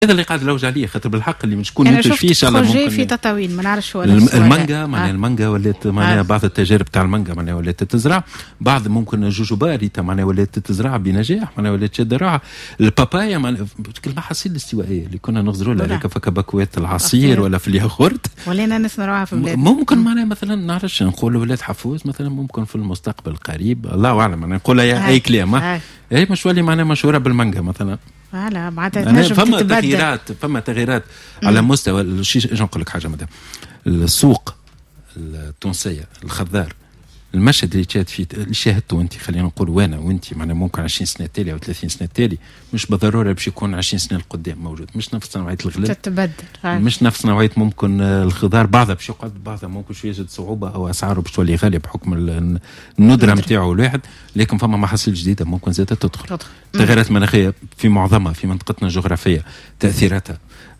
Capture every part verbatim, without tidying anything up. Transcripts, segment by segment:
هذا اللي قاعد نلوج عليه، خاطر بالحق اللي مش كون ينتج فيه ان شاء الله ممكن في تطاوين ما نعرفش ولا المانجا معناها آه. المانجا ولات معناها آه. بعض التجارب تاع المانجا معناها ولات تزرع، بعض ممكن جوجوبا ريتا معناها ولات تزرع بنجاح معناها ولات شد راعه، البابايا معناها المحاصيل الاستوائيه اللي كنا نغزروا لها هذيك فك بكوات العصير ولا في الياغورت ولينا نصنعوها في بلاد ممكن معناها مثلا نعرفش نقولوا ولاد حفوز مثلا ممكن في المستقبل القريب الله اعلم انا نقولها اي كلام اي مش ولي معناها مشهوره بالمانجا مثلا فوالا معناتها تنجم فما تغييرات فما تغييرات على مستوى الشيء. نقول لك حاجه مدام السوق التونسيه الخضار المشهد اللي شاهد فيه اللي شاهدته انت خلينا نقول وانا وانت معنا ممكن عشرين سنه تالي او ثلاثين سنه تالي مش بالضروره باش يكون عشرين سنه القدام موجود، مش نفس نوعيه الغلال تتبدل مش نفس نوعيه ممكن الخضار بعضها باش يقعد بعضها ممكن شويه يجد صعوبه او اسعاره باش تولي غاليه بحكم الندره نتاعو الواحد، لكن فما محاصيل جديده ممكن زادة تدخل. التغيرات المناخيه في معظمها في منطقتنا الجغرافيه تاثيراتها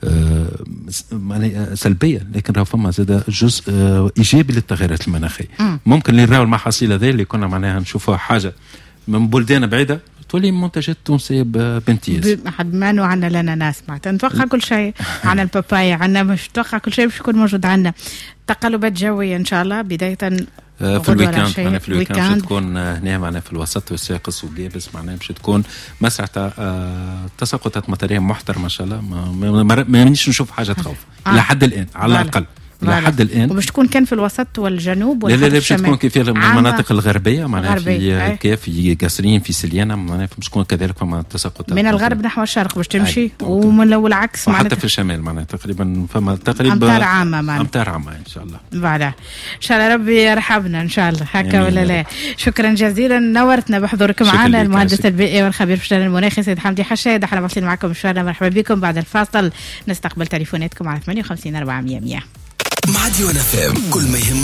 آه سلبيه، لكن راه فما زاد جزء آه ايجابي للتغيرات المناخيه. ممكن اللي نراو المحاصيل هذه اللي كنا معناها نشوفوها حاجه من بلدان بعيده تولي منتجات تونسيه بامتياز. حد ما انه عندنا الاناناس معناتها نتوقع كل شيء، عندنا البابايا عندنا مش نتوقع كل شيء باش يكون موجود عندنا. تقلبات جويه ان شاء الله بدايه في الويكاند معنا في الويكاند باش تكون هنا معنا في الوسط والساقس وقابس معناها باش تكون مسرح آه تساقطات مطريه محترمه ان شاء الله. ما مانيش نشوف حاجه تخوف آه. لحد الان على الاقل لحد الان. وباش تكون كان في الوسط والجنوب ولا لا لا لا باش تكون كيف في المناطق الغربيه معناها في كيف في قصرين في سليانه معناها باش تكون كذلك فما تساقطات من الغرب نحو الشرق باش تمشي ومن العكس معناها حتى في الشمال معناها تقريبا فما تقريبا امطار عامه معناها امطار عامه ان شاء الله. فوالا ان شاء الله ربي يرحمنا ان شاء الله هكا ولا لا. شكرا جزيلا نورتنا بحضورك معنا المهندس البيئي والخبير في الشان المناخي سيد حمدي حشاد. احنا واصلين معكم مشوارنا مرحبا بكم بعد الفاصل نستقبل تليفوناتكم على ثمانية وخمسين أربعمية مية. مع ديوان اف ام كل ما يهم